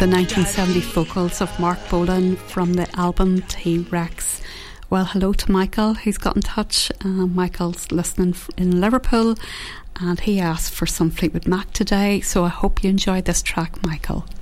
the 1970 vocals of Mark Bolan from the album T-Rex. Well, hello to Michael, who's got in touch. Michael's listening in Liverpool, and he asked for some Fleetwood Mac today, so I hope you enjoyed this track, Michael.